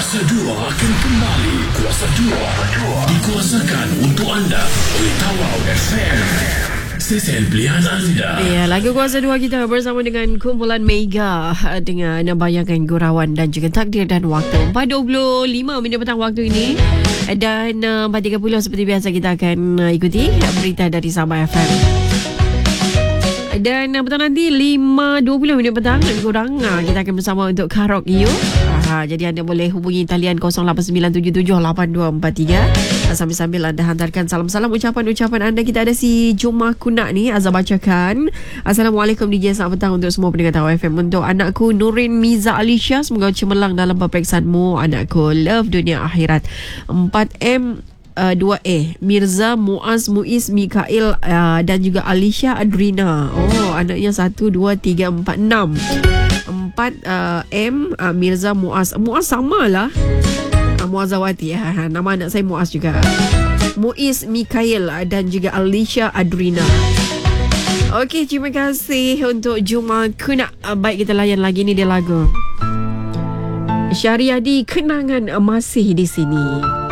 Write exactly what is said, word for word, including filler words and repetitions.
Kuasa dua akan kembali. Kuasa dua dikuasakan untuk anda oleh Tawau F M. Stesen pilihan anda. Ya, lagu Kuasa dua kita bersama dengan kumpulan Mega dengan Bayangan Gurauan dan juga Takdir dan Waktu. empat dua puluh lima minit petang waktu ini. Dan uh, empat tiga puluh seperti biasa kita akan uh, ikuti berita dari Sabah F M. Dan uh, petang nanti lima dua puluh minit petang lebih kurang uh, kita akan bersama untuk Karaoke You. Uh, jadi anda boleh hubungi talian kosong lapan sembilan tujuh tujuh lapan dua empat tiga. Sambil-sambil anda hantarkan salam-salam ucapan-ucapan anda. Kita ada si Juma Kunak ni, Azab bacakan. Assalamualaikum D J, selamat petang untuk semua pendengar Tawau F M. Untuk anakku Nurin Miza Alicia, semoga cemerlang dalam peperiksaanmu anakku. Love dunia akhirat. empat M uh, dua A Mirza Muaz Muiz Mikail uh, dan juga Alicia Adrina. Oh, anaknya satu dua tiga empat enam. empat uh, M uh, Mirza Muaz. Muaz samalah. Muazawati, ha, nama anak saya Muaz juga. Muiz Mikail dan juga Alicia Adrina. Okey, terima kasih untuk Juma Kunak. Baik, kita layan lagi ni dia lagu Syariadi, Kenangan Masih di Sini.